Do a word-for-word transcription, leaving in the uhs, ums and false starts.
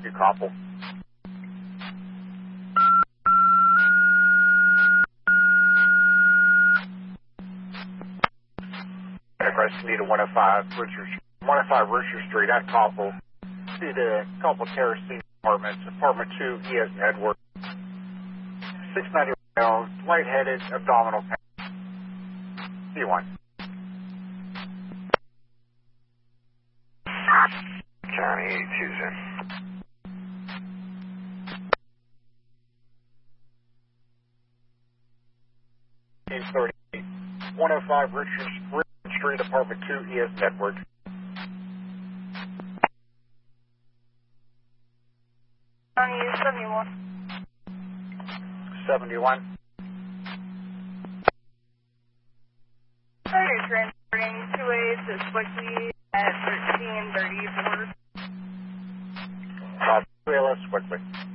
You couple. Aggressive need a one oh five Richard, one oh five Richard Street at Coppell. See the Coppell Terrace Apartments, Apartment two, E as in Edward. six ninety pounds, lightheaded, abdominal pain. C one. County eighty-two's in. thirty, one oh five Richard, Richard Street, Apartment two, E as in Edward. County seventy-one. seventy-one. Sorry, transferring two ways to Swickly at thirteen thirty-four. Uh, let's quickly.